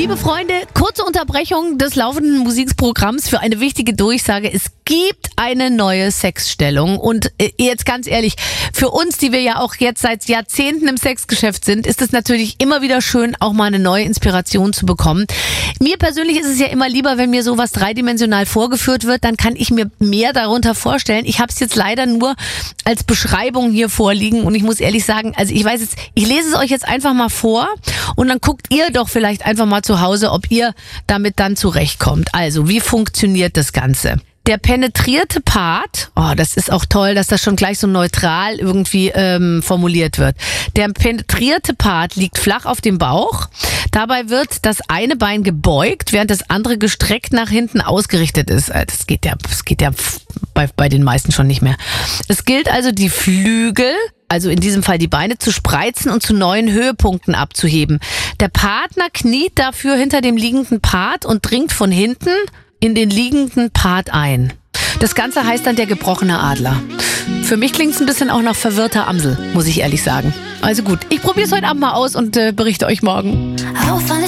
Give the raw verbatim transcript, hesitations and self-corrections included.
Liebe Freunde, kurze Unterbrechung des laufenden Musikprogramms für eine wichtige Durchsage. Es gibt eine neue Sexstellung und äh, jetzt ganz ehrlich, für uns, die wir ja auch jetzt seit Jahrzehnten im Sexgeschäft sind, ist es natürlich immer wieder schön, auch mal eine neue Inspiration zu bekommen. Mir persönlich ist es ja immer lieber, wenn mir sowas dreidimensional vorgeführt wird, dann kann ich mir mehr darunter vorstellen. Ich habe es jetzt leider nur als Beschreibung hier vorliegen und ich muss ehrlich sagen, also ich weiß jetzt, ich lese es euch jetzt einfach mal vor und dann guckt ihr doch vielleicht einfach mal zu Hause, ob ihr damit dann zurechtkommt. Also, wie funktioniert das Ganze? Der penetrierte Part, oh, das ist auch toll, dass das schon gleich so neutral irgendwie ähm, formuliert wird. Der penetrierte Part liegt flach auf dem Bauch. Dabei wird das eine Bein gebeugt, während das andere gestreckt nach hinten ausgerichtet ist. Das geht ja, das geht ja bei, bei den meisten schon nicht mehr. Es gilt also, die Flügel, also in diesem Fall die Beine, zu spreizen und zu neuen Höhepunkten abzuheben. Der Partner kniet dafür hinter dem liegenden Part und dringt von hinten in den liegenden Part ein. Das Ganze heißt dann der gebrochene Adler. Für mich klingt es ein bisschen auch nach verwirrter Amsel, muss ich ehrlich sagen. Also gut, ich probiere es heute Abend mal aus und äh, berichte euch morgen.